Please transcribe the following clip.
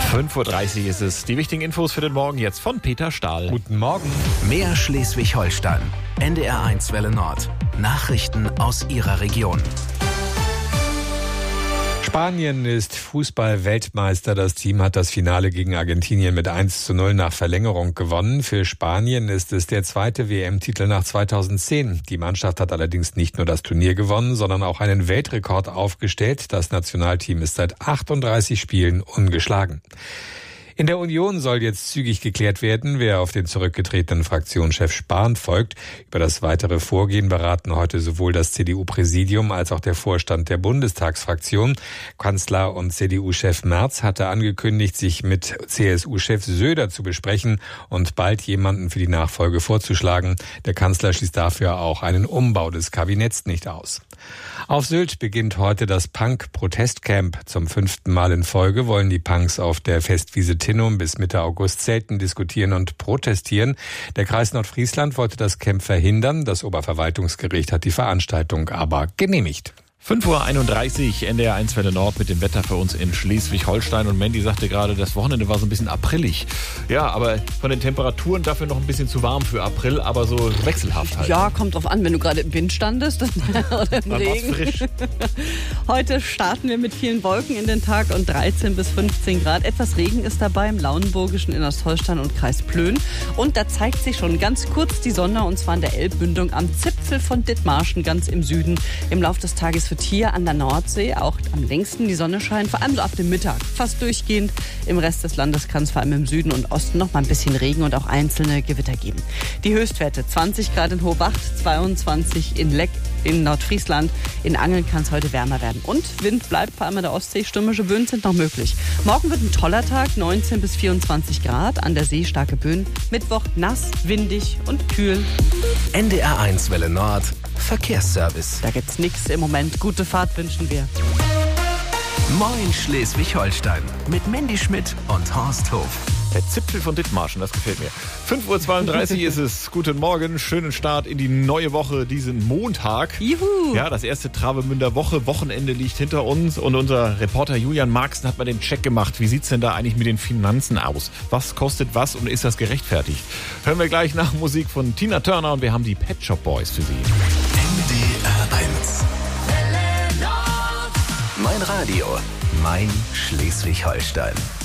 5:30 Uhr ist es. Die wichtigen Infos für den Morgen jetzt von Peter Stahl. Guten Morgen. Mehr Schleswig-Holstein. NDR1 Welle Nord. Nachrichten aus Ihrer Region. Spanien ist Fußball-Weltmeister. Das Team hat das Finale gegen Argentinien mit 1:0 nach Verlängerung gewonnen. Für Spanien ist es der zweite WM-Titel nach 2010. Die Mannschaft hat allerdings nicht nur das Turnier gewonnen, sondern auch einen Weltrekord aufgestellt. Das Nationalteam ist seit 38 Spielen ungeschlagen. In der Union soll jetzt zügig geklärt werden, wer auf den zurückgetretenen Fraktionschef Spahn folgt. Über das weitere Vorgehen beraten heute sowohl das CDU-Präsidium als auch der Vorstand der Bundestagsfraktion. Kanzler und CDU-Chef Merz hatte angekündigt, sich mit CSU-Chef Söder zu besprechen und bald jemanden für die Nachfolge vorzuschlagen. Der Kanzler schließt dafür auch einen Umbau des Kabinetts nicht aus. Auf Sylt beginnt heute das Punk-Protestcamp. Zum 5. Mal in Folge wollen die Punks auf der Festwiese Tinnum bis Mitte August zelten, diskutieren und protestieren. Der Kreis Nordfriesland wollte das Camp verhindern. Das Oberverwaltungsgericht hat die Veranstaltung aber genehmigt. 5:31 Uhr, NDR1 Welle Nord mit dem Wetter für uns in Schleswig-Holstein. Und Mandy sagte gerade, das Wochenende war so ein bisschen aprillig. Ja, aber von den Temperaturen dafür noch ein bisschen zu warm für April, aber so wechselhaft halt. Ja, kommt drauf an, wenn du gerade im Wind standest oder im Regen. Frisch. Heute starten wir mit vielen Wolken in den Tag und 13 bis 15 Grad. Etwas Regen ist dabei im Lauenburgischen, in Ostholstein und Kreis Plön. Und da zeigt sich schon ganz kurz die Sonne, und zwar an der Elbmündung am Zipfel von Dithmarschen, ganz im Süden. Im Laufe des Tages wird hier an der Nordsee auch am längsten die Sonne scheinen, vor allem so ab dem Mittag, fast durchgehend. Im Rest des Landes kann es vor allem im Süden und Osten noch mal ein bisschen Regen und auch einzelne Gewitter geben. Die Höchstwerte 20 Grad in Hohwacht, 22 in Leck in Nordfriesland. In Angeln kann es heute wärmer werden. Und Wind bleibt vor allem an der Ostsee. Stürmische Böen sind noch möglich. Morgen wird ein toller Tag, 19 bis 24 Grad. An der See starke Böen. Mittwoch nass, windig und kühl. NDR1 Welle Nord. Verkehrsservice. Da gibt's nichts im Moment. Gute Fahrt wünschen wir. Moin Schleswig-Holstein. Mit Mandy Schmidt und Horst Hof. Der Zipfel von Dithmarschen, das gefällt mir. 5:32 Uhr ist es. Guten Morgen, schönen Start in die neue Woche, diesen Montag. Juhu! Ja, das erste Travemünder Wochenende liegt hinter uns und unser Reporter Julian Marxen hat mal den Check gemacht. Wie sieht's denn da eigentlich mit den Finanzen aus? Was kostet was und ist das gerechtfertigt? Hören wir gleich nach Musik von Tina Turner und wir haben die Pet Shop Boys für Sie. NDR1. Mein Radio, mein Schleswig-Holstein.